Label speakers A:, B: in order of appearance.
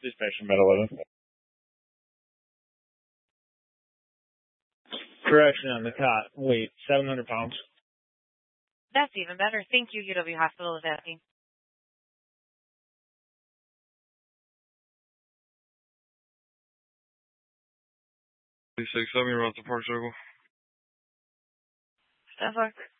A: Dispatch from Metal 11. Correction on the cot. Weight, 700 pounds.
B: That's even better. Thank you, UW Hospital is asking.
C: 36, 7, you're out to Park Circle.
B: Step